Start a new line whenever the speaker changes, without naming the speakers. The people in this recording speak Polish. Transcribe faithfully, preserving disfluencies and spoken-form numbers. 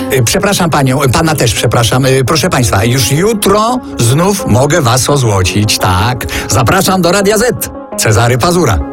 Y, Przepraszam panią, pana też przepraszam. Y, Proszę państwa, już jutro znów mogę was ozłocić, tak. Zapraszam do Radia Z. Cezary Pazura.